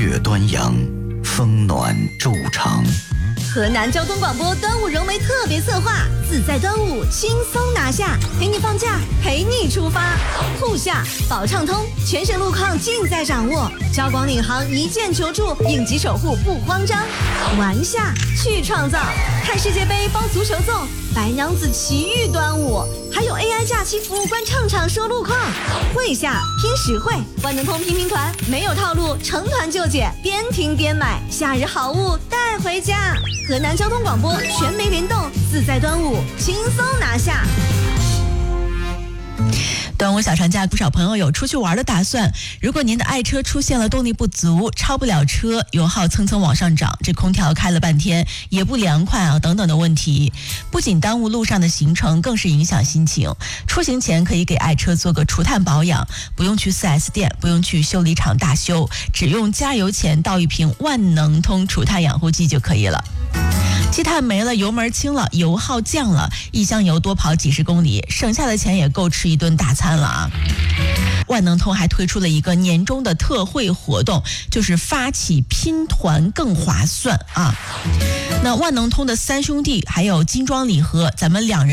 雪端阳，风暖昼长。 河南交通广播端午融媒特别策划，自在端午轻松拿下，陪你放假，陪你出发。沪下保畅通，全省路况尽在掌握。交广领航一键求助，应急守护不慌张。玩下去创造，看世界杯包足球粽，白娘子奇遇端午，还有 AI 假期服务官唱场说路况。会下拼实惠，万能通拼拼团，没有套路，成团就解，边听边买，夏日好物带回家。河南交通广播全媒联动，自在端午轻松拿下。 端午小长假，不少朋友有出去玩的打算。如果您的爱车出现了动力不足、超不了车、油耗蹭蹭往上涨，这空调开了半天也不凉快啊，等等的问题，不仅耽误路上的行程，更是影响心情。出行前可以给爱车做个除碳保养，不用去 4S 店，不用去修理厂大修，只用加油前倒一瓶万能通除碳养护剂就可以了。积碳没了，油门轻了，油耗降了，一箱油多跑几十公里，省下的钱也够吃一顿大餐了啊！万能通还推出了一个年终的特惠活动，就是发起拼团更划算啊！那万能通的3兄弟还有金装礼盒，咱们2人